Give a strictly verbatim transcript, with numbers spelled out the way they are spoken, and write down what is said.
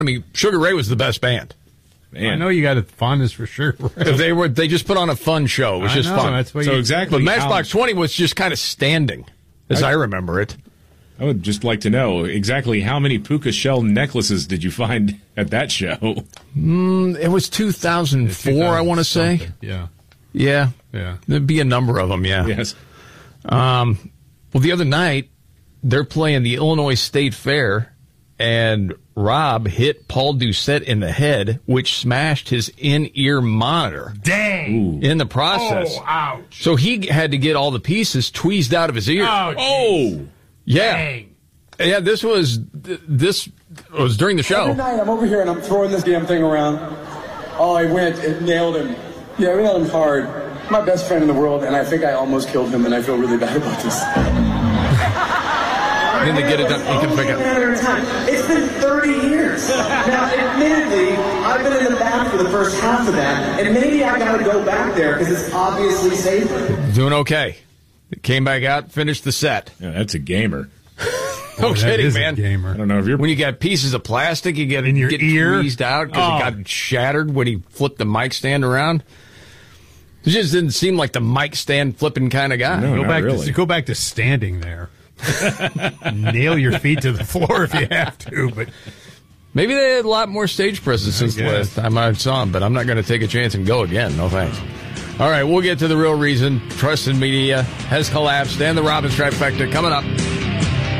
I mean, Sugar Ray was the best band. Man. I know you got a fondness for sure. They were. They just put on a fun show. It was I just know, fun. That's what so you, exactly. But Matchbox how, twenty was just kind of standing, as I, I remember it. I would just like to know exactly how many puka shell necklaces did you find at that show? Mm, it was two thousand four, I want to say. Yeah. Yeah. Yeah. There'd be a number of them, yeah. Yes. Um, well, the other night, they're playing the Illinois State Fair, and Rob hit Paul Doucette in the head, which smashed his in-ear monitor. Dang! In the process. Oh, ouch. So he had to get all the pieces tweezed out of his ear. Oh, oh. Yeah. Dang. Yeah, this was this was during the show. Every night I'm over here and I'm throwing this damn thing around. Oh, I went and nailed him. Yeah, we nailed him hard. My best friend in the world, and I think I almost killed him, and I feel really bad about this. Then they get it done. You can figure it. It's been thirty years. Now, admittedly, I've been in the back for the first half of that, and maybe I got to go back there because it's obviously safer. Doing okay. Came back out, finished the set. Yeah, that's a gamer. No oh, kidding, is man. A gamer. I don't know if you're when you got pieces of plastic, you get in your get ear tweezed out because oh. it got shattered when he flipped the mic stand around. It just didn't seem like the mic stand flipping kind of guy. No, go not back really. to go back to standing there. Nail your feet to the floor if you have to, but maybe they had a lot more stage presence since the last time I saw him, but I'm not going to take a chance and go again. No thanks. All right, we'll get to the real reason. Trust in Media has collapsed, and the Robbins Trifecta coming up.